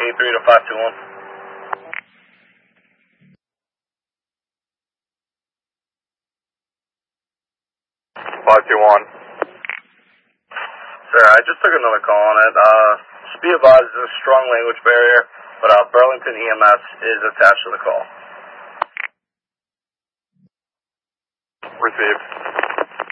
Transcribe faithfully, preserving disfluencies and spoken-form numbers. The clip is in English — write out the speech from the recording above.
eighty-three to five two one. five two one. Sir, I just took another call on it. Uh, just be advised, there's a strong language barrier, but uh, Burlington E M S is attached to the call. Received.